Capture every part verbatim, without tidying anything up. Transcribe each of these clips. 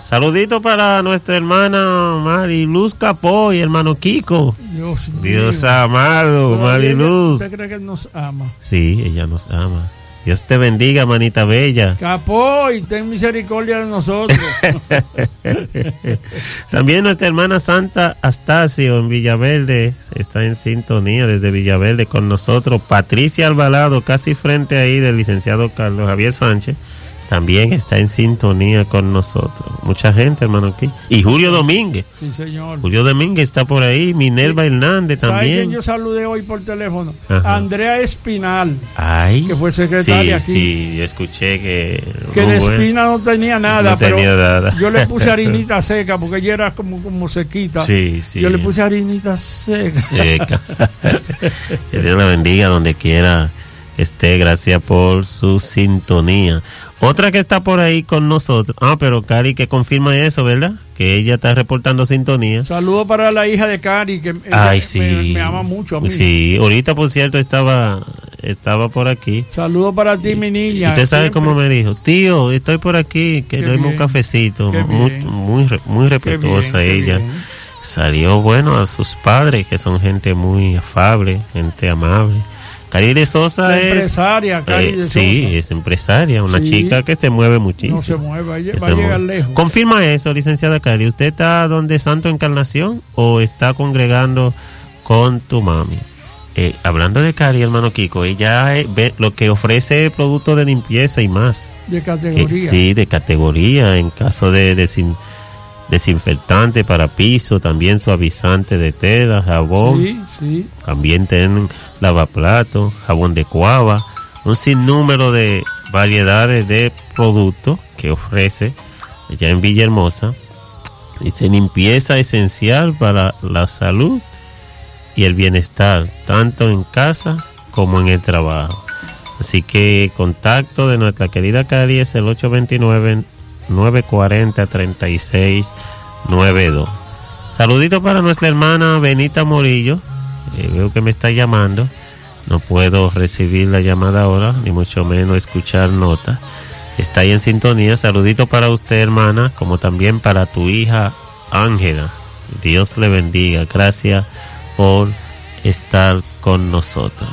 Saludito para nuestra hermana Mariluz Capó y hermano Kiko. Dios mío. Dios amado, Mariluz. ¿Usted cree que nos ama? Sí, ella nos ama. Dios te bendiga, manita bella. Capó, y ten misericordia de nosotros. También nuestra hermana Santa Astacio en Villaverde está en sintonía desde Villaverde con nosotros. Patricia Alvarado, casi frente ahí del licenciado Carlos Javier Sánchez, también está en sintonía con nosotros. Mucha gente, hermano, aquí. Y Julio Domínguez. Sí, señor. Julio Domínguez está por ahí. Minerva sí. Hernández también. ¿Sabe quién yo saludé hoy por teléfono? Ajá. Andrea Espinal. Ay. Que fue secretaria sí, aquí. Sí, yo escuché que... Que de Espina no tenía nada, no pero tenía nada. Yo le puse harinita seca porque ella era como, como sequita. Sí, sí. Yo le puse harinita seca. Seca. Que Dios la bendiga donde quiera esté. Gracias por su sintonía. Otra que está por ahí con nosotros. Ah, pero Cari que confirma eso, ¿verdad? Que ella está reportando sintonía. Saludo para la hija de Cari, que Ay, sí. me, me ama mucho a mí. Sí, ahorita por cierto estaba estaba por aquí. Saludo para ti, mi niña. Usted sabe siempre. Cómo me dijo, tío, estoy por aquí, que le doy un cafecito. Qué muy, bien. muy, muy respetuosa bien, ella. bien. Salió bueno a sus padres, que son gente muy afable, gente amable. Cari de Sosa la es empresaria, Cari eh, de Sosa. Sí, es empresaria, una sí. chica que se mueve muchísimo. No se mueve, va, va a llegar lejos. Confirma eso, licenciada Cari. ¿Usted está donde Santo Encarnación o está congregando con tu mami? Eh, hablando de Cari, hermano Kiko, ella eh, ve lo que ofrece productos de limpieza y más. De categoría. Que, sí, de categoría, en caso de desin, desinfectante para piso, también suavizante de tela, jabón. Sí, sí. También tienen lavaplatos, jabón de cuava, un sinnúmero de variedades de productos que ofrece allá en Villahermosa. Dice limpieza esencial para la salud y el bienestar, tanto en casa como en el trabajo. Así que contacto de nuestra querida Cari es el ocho dos nueve, nueve cuatro cero, tres seis nueve dos. Saludito para nuestra hermana Benita Morillo. Eh, veo que me está llamando. No puedo recibir la llamada ahora, ni mucho menos escuchar nota. Está ahí en sintonía. Saludito para usted, hermana, como también para tu hija Ángela. Dios le bendiga. Gracias por estar con nosotros.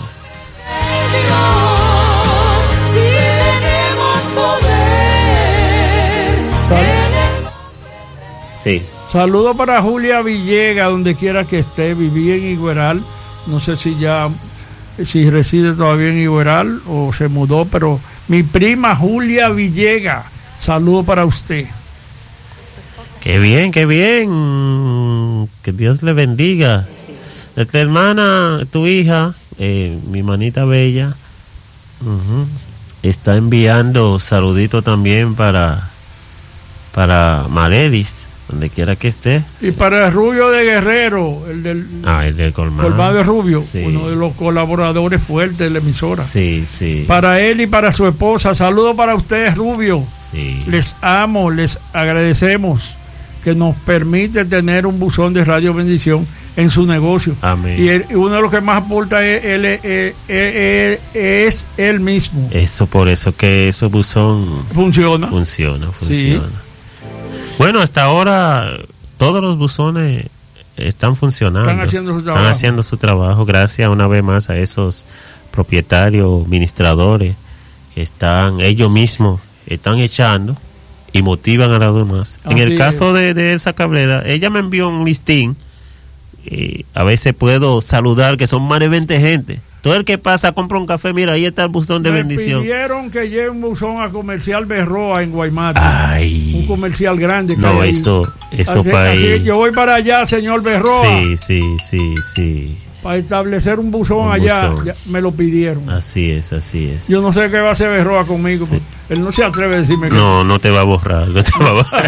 Sí. Saludo para Julia Villegas, donde quiera que esté. Viví en Igueral. No sé si ya, si reside todavía en Igueral o se mudó, pero mi prima Julia Villegas, saludo para usted. Qué bien, qué bien. Que Dios le bendiga. Nuestra hermana, tu hija, eh, mi manita bella, uh-huh, está enviando saludito también para, para Marelis, donde quiera que esté. Y para el Rubio de Guerrero, el del, ah, el del Colmado. Colmado de Rubio, sí. Uno de los colaboradores fuertes de la emisora. Sí, sí. Para él y para su esposa, saludo para ustedes, Rubio. Sí. Les amo, les agradecemos que nos permite tener un buzón de Radio Bendición en su negocio. Amén. Y él, uno de los que más aporta es él, él, él, él, es él mismo. Eso, por eso que ese buzón funciona. Funciona, funciona. Sí. Bueno, hasta ahora todos los buzones están funcionando. Están haciendo su trabajo. Están haciendo su trabajo. Gracias una vez más a esos propietarios, administradores, que están, ellos mismos están echando y motivan a los demás. Así en el caso de, de Elsa Cabrera, ella me envió un listín. Y a veces puedo saludar, que son más de veinte gente. Todo el que pasa compra un café, mira, ahí está el buzón de me bendición. Me pidieron que lleve un buzón a Comercial Berroa en Guaymate. Ay. Un comercial grande. Que no, hay eso, eso así, para así, ahí. yo voy para allá, señor Berroa. Sí, sí, sí, sí. Para establecer un buzón un allá, buzón. Ya, me lo pidieron. Así es, así es. Yo no sé qué va a hacer Berroa conmigo. Sí. Él no se atreve a decirme que... No, no te va a borrar, no te va a borrar.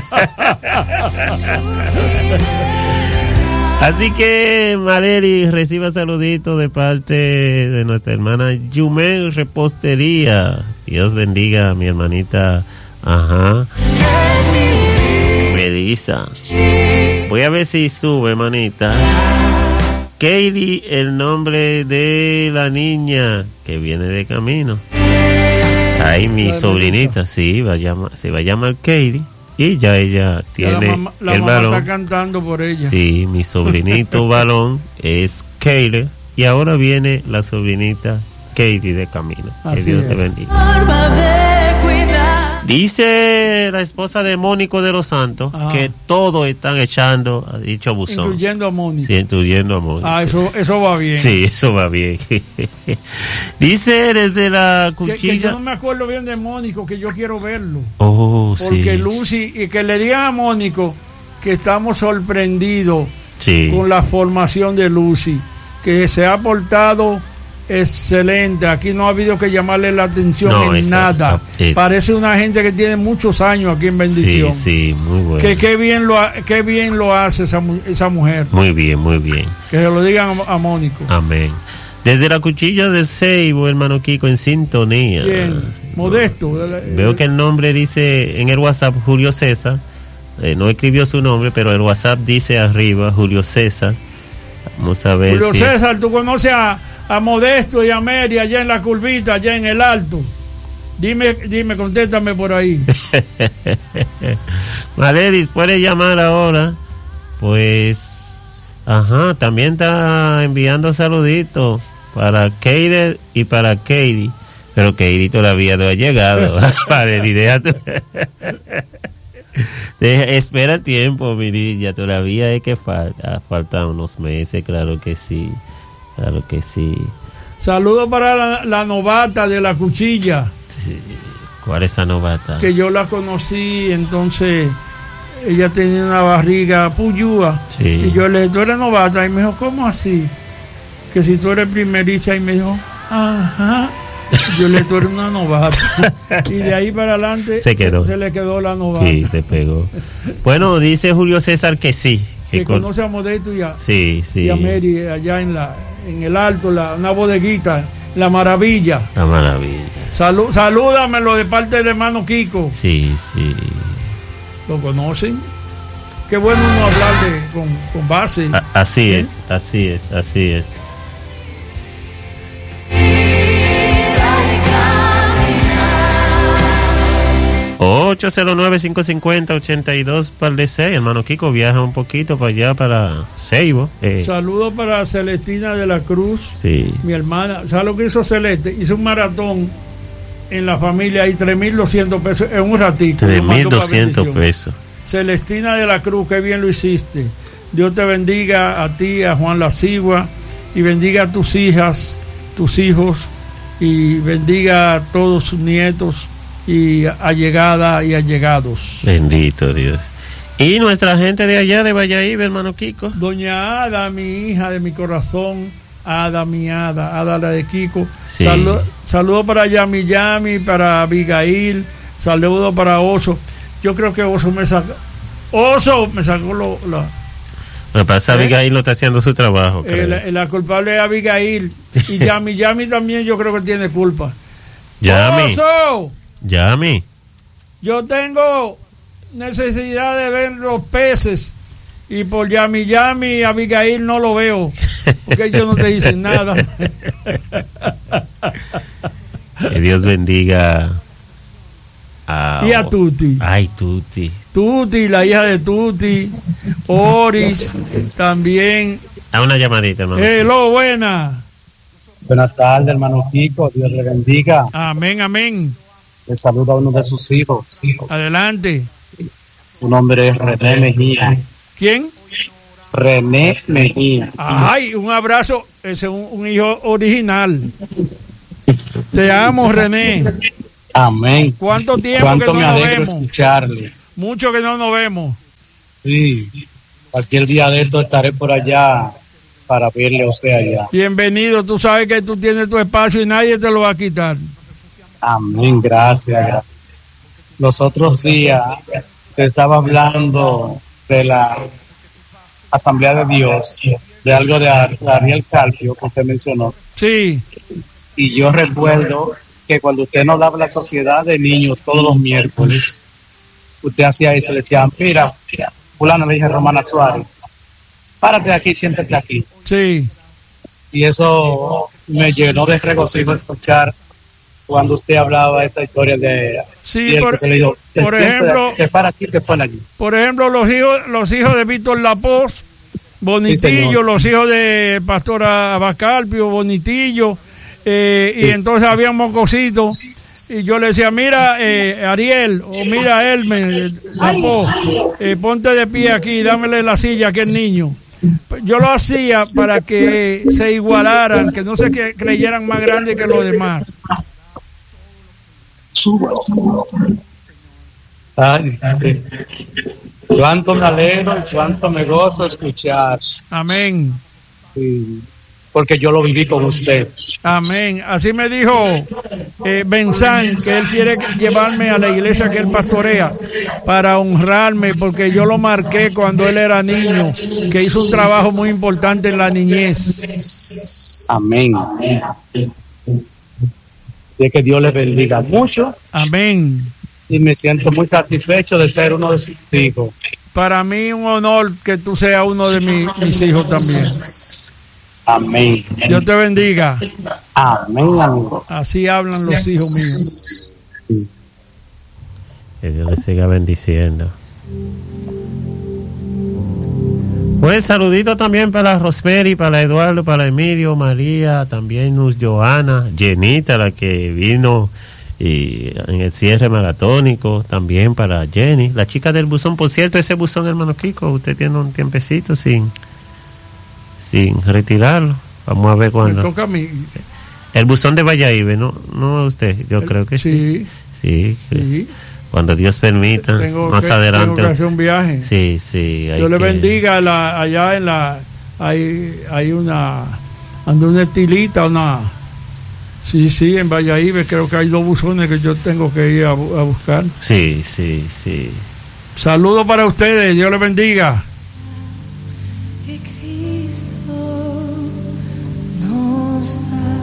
Así que, Mareli, reciba saluditos de parte de nuestra hermana Yumel Repostería. Dios bendiga a mi hermanita, ajá, Melissa. Voy a ver si sube, hermanita. Katie, el nombre de la niña que viene de camino. Ahí mi sobrinita, sí, va a llamar, se va a llamar Katie. y ya ella tiene la mamá, la el mamá balón. Está cantando por ella. Sí, mi sobrinito balón es Keyle y ahora viene la sobrinita Katie de camino. Así que Dios es. te bendiga. Dice la esposa de Mónico de los Santos Ajá. que todos están echando a dicho buzón. Incluyendo a Mónica. Sí, incluyendo a Mónico. Ah, eso, eso va bien. Sí, eso va bien. Dice desde la Que, que cuchilla. yo no me acuerdo bien de Mónico, que yo quiero verlo. Oh, Porque sí. Lucy, y que le digan a Mónico que estamos sorprendidos Sí. con la formación de Lucy, que se ha portado excelente. Aquí no ha habido que llamarle la atención No, en eso, nada. eh, Parece una gente que tiene muchos años aquí en Bendición. Sí, sí, muy bueno. Que qué bien lo ha- qué bien lo hace esa, mu- esa mujer. Muy bien, muy bien. Que se lo digan a, a Mónico. Amén. Desde la cuchilla de Seibo, hermano Kiko, en sintonía. ¿Quién? Modesto. Veo que el nombre dice en el WhatsApp Julio César. Eh, no escribió su nombre, pero el WhatsApp dice arriba Julio César. Vamos a ver Julio si... César, tú conoces a, a Modesto y a Mary allá en la curvita, allá en el alto. Dime, dime, contéstame por ahí. Valeris, puedes llamar ahora. Pues, ajá, también está enviando saluditos para Keire y para Katie. Pero Katie todavía no ha llegado. Valeris, déjate. Deja, espera el tiempo, mi niña. Todavía es que falta, falta unos meses, claro que sí. Claro que sí. Saludos para la, la novata de la cuchilla, Sí. ¿Cuál es esa novata? que yo la conocí, entonces ella tenía una barriga puyúa. Sí. Y yo le dije, ¿tú eres novata? Y me dijo, ¿cómo así? Que si tú eres primeriza. Y me dijo, ajá. Yo le dije, tú eres una novata. Y de ahí para adelante Se quedó. se, se le quedó la novata. Sí, se pegó. Bueno, dice Julio César que sí. Que con- conoce a Modesto y a, Sí, sí. y a Mary allá en la en el alto, la, una bodeguita, La Maravilla. La maravilla. Salú, salúdamelo de parte del hermano Kiko. Sí, sí. ¿Lo conocen? Qué bueno uno hablar de, con, con base. A- así ¿Sí? es, así es, así es. ocho cero nueve, cinco cinco cero, ochenta y dos par de seis. Hermano Kiko viaja un poquito para allá, para Seibo. Eh, Saludos para Celestina de la Cruz, sí. mi hermana. ¿Sabes lo que hizo Celeste? Hizo un maratón en la familia y tres mil doscientos pesos en un ratito. tres Lo mando mil para doscientos bendición. pesos. Celestina de la Cruz, qué bien lo hiciste. Dios te bendiga a ti, a Juan Lacigua, y bendiga a tus hijas, tus hijos, y bendiga a todos sus nietos y allegada y allegados. Bendito Dios. Y nuestra gente de allá de Valladolid, hermano Kiko. Doña Ada, mi hija de mi corazón, Ada, mi Ada, Ada la de Kiko. Sí. Saludos saludo para Yami Yami, para Abigail, saludos para Oso. Yo creo que Oso me sacó, Oso me sacó lo, la, Me pasa, ¿Eh? Abigail no está haciendo su trabajo. eh, creo. la, la culpable es Abigail. Y Yami Yami también yo creo que tiene culpa. Yami, Oso, Yami. yo tengo necesidad de ver los peces y por Yami Yami Abigail no lo veo porque ellos no te dicen nada. Que Dios bendiga a... Y a Tuti, Ay, Tuti. Tuti, la hija de Tuti, Oris, también. A una llamadita, hermano. Hello, buena. Buenas tardes, hermano Kiko. Dios le bendiga. Amén, amén. Le saluda a uno de sus hijos. Adelante. Su nombre es René Mejía. ¿Quién? René Mejía. Ay, un abrazo. Ese es un, un hijo original. Te amo, René. Amén. ¿Cuánto tiempo Cuánto que no me nos alegro vemos? escucharles. Mucho que no nos vemos. Sí. Cualquier día de esto estaré por allá para verle a usted allá. Bienvenido. Tú sabes que tú tienes tu espacio y nadie te lo va a quitar. Amén. Gracias. Los otros días te estaba hablando de la Asamblea de Dios, de algo de Ar- Ariel Carpio que usted mencionó. Sí. Y yo recuerdo que cuando usted nos daba la sociedad de niños todos los miércoles, usted hacía eso, le decía, mira, fulano, le dije Romana Suárez, párate aquí, siéntate aquí. Sí. Y eso me llenó de regocijo escuchar cuando usted hablaba esa historia de Sí, y el por, que se le dijo, que por siempre, ejemplo, que para aquí, que para allí. por ejemplo, los hijos, los hijos de Víctor Lapoz, Bonitillo, Sí, los hijos de Pastora Abascalpio, Bonitillo, eh, Sí. y entonces había mocositos, y yo le decía, mira, eh, Ariel, o mira, Elmer, Lapoz, eh, ponte de pie aquí, dámele la silla a aquel niño. Yo lo hacía para que se igualaran, que no se que- creyeran más grandes que los demás. Ay, sí. Cuánto me alegro y cuánto me gozo escuchar, Amén. sí, porque yo lo viví con usted. Amén. Así me dijo eh, Benzán, que él quiere llevarme a la iglesia que él pastorea para honrarme, porque yo lo marqué cuando él era niño, que hizo un trabajo muy importante en la niñez. Amén. Y que Dios les bendiga mucho Amén. y me siento muy satisfecho de ser uno de sus hijos. Para mí un honor que tú seas uno de mi- mis hijos también. Amén. Dios te bendiga. Amén, amigo. Así hablan los hijos míos. Que Dios les siga bendiciendo. Pues saludito también para Rosemary, para Eduardo, para Emilio, María, también Nus Joana, Jenita, la que vino y en el cierre maratónico, también para Jenny, la chica del buzón. Por cierto, ese buzón, hermano Kiko, usted tiene un tiempecito sin sin retirarlo. Vamos a ver Me cuándo. toca a mí. El buzón de Valladolid, ¿no? No usted, yo El- creo que sí. Sí, Sí, que sí. cuando Dios permita, Tengo más que, adelante. tengo que hacer un viaje. Sí, sí. hay Dios le que- bendiga. La, allá en la hay, hay una anda una estilita, una sí, sí, en Valladolid creo que hay dos buzones que yo tengo que ir a, bu- a buscar. Sí, sí, sí. Saludos para ustedes, Dios les bendiga. Que Cristo nos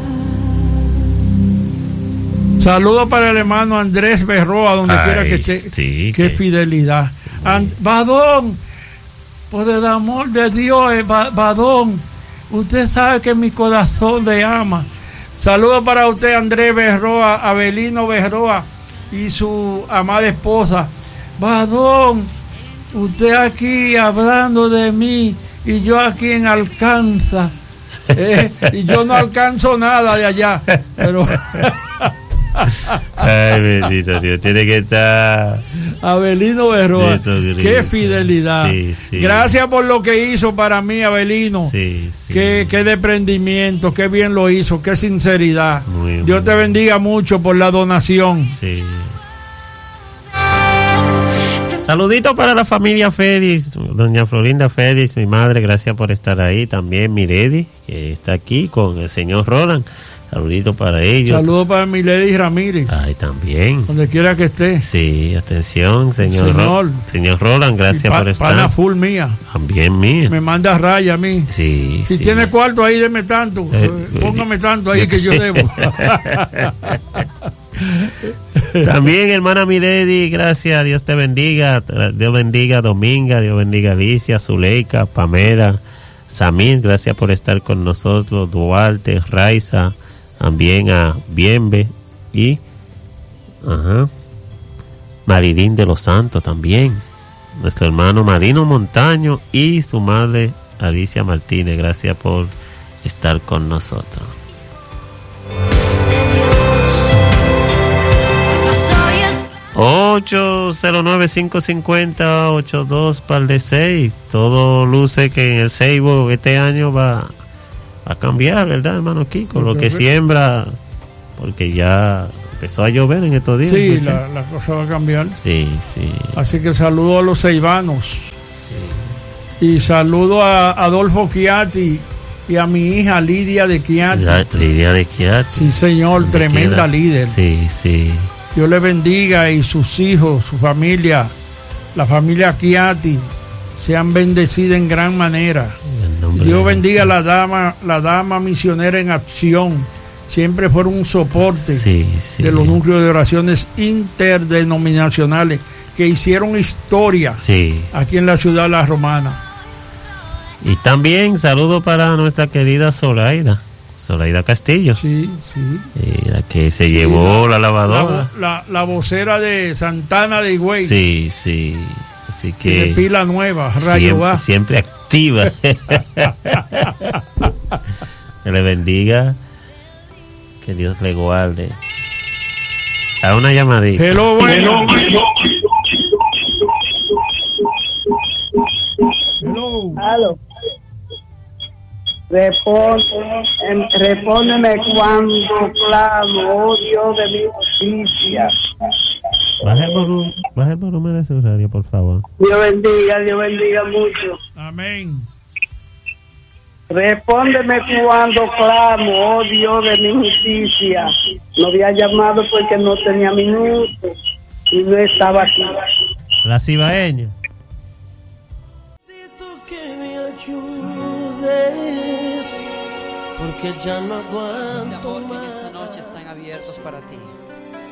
da. Saludos para el hermano Andrés Berroa, donde Ay, quiera que esté. sí, Qué que- fidelidad. And, Badón, por el amor de Dios, eh, Ba- Badón, usted sabe que mi corazón le ama. Saludos para usted, Andrés Berroa, Abelino Berroa y su amada esposa. Badón, usted aquí hablando de mí y yo aquí en Alcanza. Eh, y yo no alcanzo nada de allá, pero Ay, bendito Dios, tiene que estar. Abelino Berroa, Jesucristo. qué fidelidad. Sí, sí. Gracias por lo que hizo para mí, Abelino. Sí, sí. Qué, qué desprendimiento, qué bien lo hizo, qué sinceridad. Muy Dios te bien. bendiga mucho por la donación. Sí. Saludito para la familia Félix, doña Florinda Félix, mi madre, gracias por estar ahí. También Miredi, que está aquí con el señor Roland. Saludito para ellos. Saludos para Milady Ramírez, Ay, también. donde quiera que esté. Sí, atención, señor. Señor. Ro- señor Roland, gracias Y pa- por estar. Pana full mía. También mía. Me manda raya a mí. Sí, Si sí. tiene cuarto ahí, deme tanto. Eh, Eh, Póngame tanto ahí que yo debo. También, hermana Milady, gracias, Dios te bendiga, Dios bendiga a Dominga, Dios bendiga a Alicia, Zuleika, Pamela, Samir, gracias por estar con nosotros, Duarte, Raiza, también a Bienve y ajá, Marilín de los Santos también, nuestro hermano Marino Montaño y su madre Alicia Martínez, gracias por estar con nosotros. ocho cero nueve, cinco cinco cero, ocho dos par de seis. Todo luce que en el Seibo este año va a cambiar, ¿verdad, hermano Kiko? Lo que siembra, porque ya empezó a llover en estos días. Sí, ¿no? la, la cosa va a cambiar. Sí, sí. Así que saludo a los seibanos. Y saludo a Adolfo Chiatti y a mi hija Lidia de Chiatti. La- Lidia de Chiatti. Sí, señor, Donde tremenda quiera. líder. Sí, sí. Dios le bendiga y sus hijos, su familia, la familia Chiatti, sean bendecidas en gran manera. En nombre Dios de- bendiga a la dama, la dama misionera en acción. Siempre fueron un soporte Sí, sí. de los núcleos de oraciones interdenominacionales que hicieron historia Sí. aquí en la ciudad de La Romana. Y también saludo para nuestra querida Zoraida, Zoraida Castillo. Sí, sí. Eh, la que se Sí, llevó la, la, lavadora. vo- la, la vocera de Santana de Higüey. Sí, sí. Así Y que de pila nueva, rayo siempre, va. siempre activa. Que le bendiga. Que Dios le guarde. A una llamadita. Hello, bueno. Hello. Aló. Respóndeme, em, respóndeme cuando clamo, oh Dios de mi justicia. Baja el volumen, baja el volumen de su radio, por favor. Dios bendiga, Dios bendiga mucho. Amén. Respóndeme cuando clamo, oh Dios de mi justicia. No había llamado porque no tenía minutos y no estaba aquí. La cibaeña. Necesito que me ayudes, porque ya no Brazos de aguanto amor que en más. esta noche están abiertos para ti.